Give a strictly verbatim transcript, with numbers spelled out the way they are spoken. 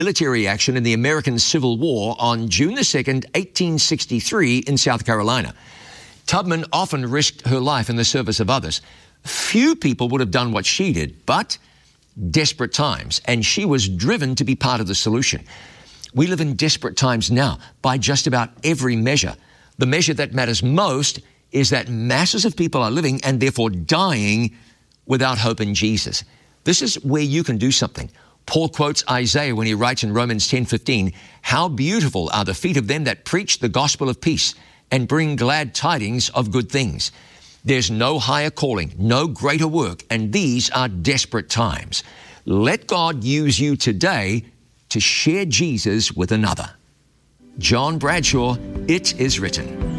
military action in the American Civil War on June the second, eighteen sixty-three in South Carolina. Tubman often risked her life in the service of others. Few people would have done what she did, but desperate times, and she was driven to be part of the solution. We live in desperate times now by just about every measure. The measure that matters most is that masses of people are living and therefore dying without hope in Jesus. This is where you can do something. Paul quotes Isaiah when he writes in Romans ten fifteen, "How beautiful are the feet of them that preach the gospel of peace and bring glad tidings of good things." There's no higher calling, no greater work, and these are desperate times. Let God use you today to share Jesus with another. John Bradshaw, It Is Written.